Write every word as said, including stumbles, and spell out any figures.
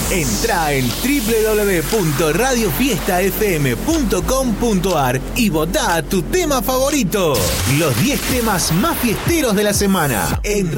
Entrá en doble u doble u doble u punto radio fiesta f m punto com punto a r y votá a tu tema favorito. Los diez temas más fiesteros de la semana en